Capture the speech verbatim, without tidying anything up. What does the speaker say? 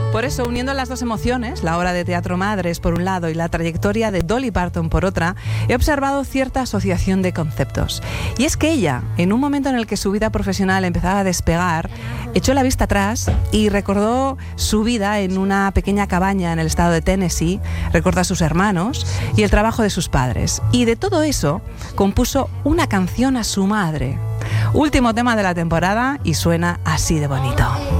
Por eso, uniendo las dos emociones, la obra de teatro Madres por un lado y la trayectoria de Dolly Parton por otra, he observado cierta asociación de conceptos. Y es que ella, en un momento en el que su vida profesional empezaba a despegar, echó la vista atrás y recordó su vida en una pequeña cabaña en el estado de Tennessee, recordó a sus hermanos y el trabajo de sus padres. Y de todo eso compuso una canción a su madre. Último tema de la temporada y suena así de bonito.